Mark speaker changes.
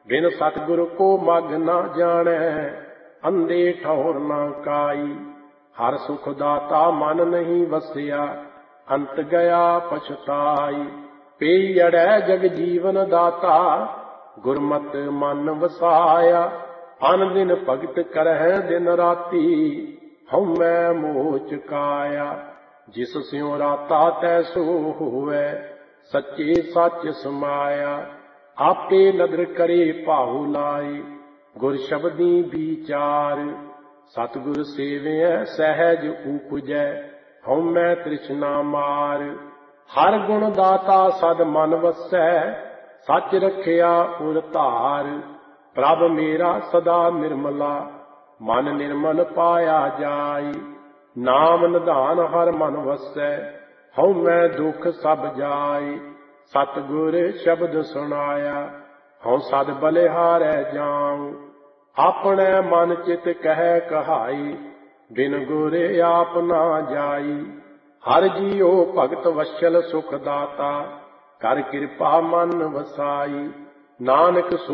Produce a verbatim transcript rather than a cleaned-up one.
Speaker 1: बिन सतगुर को मग न जाने, अंधे ठौर न काई। हर सुख दाता मन नहीं वसिया, अंत गया पछताई। पेई अड़ै जग जीवन दाता, गुरमत मन वसाया। अन दिन भगत करह दिन राती, हउमੈ मोह चुकाया। जिस स्यों राता तैसो होवै, सच्चे सच समाया। आपे नदर करे भाऊ लाई, गुर शब्दी विचार। सतगुर सेवै सहज उपजै, हउमੈ तृष्णा मार। हर गुण दाता सद मन वसै, सच रखिया उर धार। प्रभ मेरा सदा निर्मला, मन निर्मल पाया जाई। नाम निधान हर मन वसै, हउमੈ दुख सब जाई। सतगुर शब्द सुनाया, हऊँ सद बलिहारै जाऊँ। अपने मन चित कह कहाई, बिन गुर आप ना जाई। हर जीओ भगत वत्सल सुख दाता, कर कृपा मन वसाई। नानक सो